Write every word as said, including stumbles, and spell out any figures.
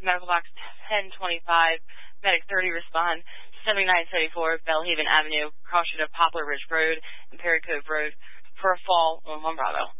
medical box ten twenty-five, medic thirty respond, seventy-nine seventy-four, Bellhaven Avenue, cross street of Poplar Ridge Road and Perry Cove Road for a fall on one Bravo.